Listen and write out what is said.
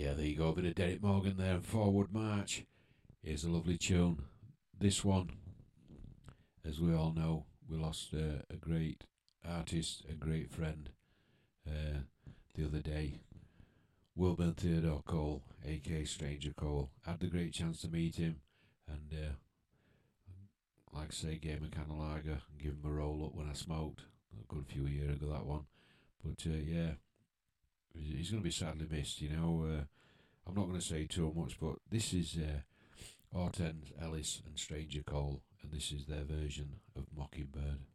Yeah, there you go. A bit of Derek Morgan there and Forward March. Here's a lovely tune. This one, as we all know, we lost a great artist, a great friend uh, the other day. Wilburn Theodore Cole, aka Stranger Cole. Had the great chance to meet him and, like I say, gave him a can of lager and give him a roll up when I smoked. A good few years ago, that one. But yeah, he's going to be sadly missed, you know. I'm not going to say too much, but this is Hortense Ellis and Stranger Cole, and this is their version of Mockingbird.